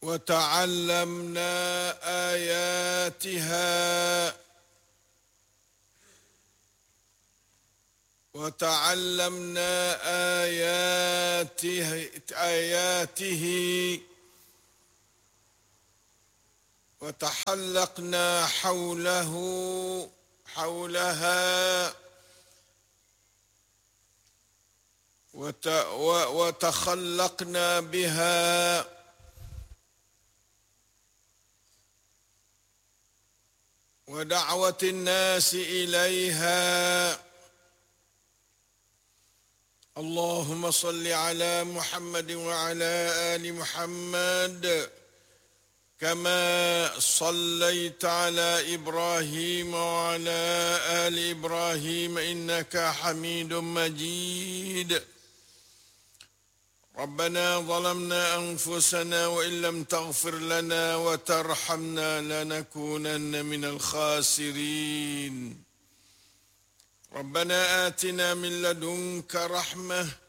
وتعلمنا آياتها آياته وتحلقنا حولها وتخلقنا بها ودعوة الناس إليها. اللهم صل على محمد وعلى آل محمد كما صليت على إبراهيم وعلى آل إبراهيم إنك حميد مجيد. ربنا ظلمنا أنفسنا وإن لم تغفر لنا وترحمنا لنكونن من الخاسرين. ربنا آتنا من لدنك رحمة